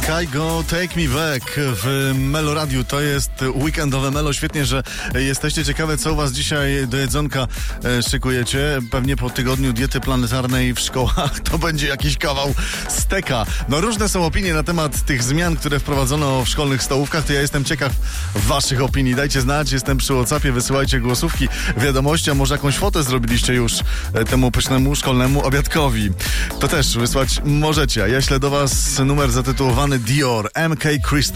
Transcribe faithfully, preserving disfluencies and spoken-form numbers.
Kygo, Take Me Back w Melo Radiu. To jest weekendowe Melo. Świetnie, że jesteście. Ciekawe, co u was dzisiaj do jedzonka szykujecie. Pewnie po tygodniu diety planetarnej w szkołach to będzie jakiś kawał steka. No różne są opinie na temat tych zmian, które wprowadzono w szkolnych stołówkach. To ja jestem ciekaw waszych opinii. Dajcie znać, jestem przy WhatsAppie, wysyłajcie głosówki, wiadomości, a może jakąś fotę zrobiliście już temu pysznemu szkolnemu obiadkowi. To też wysłać możecie. Ja ślę do was numer zatytułowany Dior M K Crystal.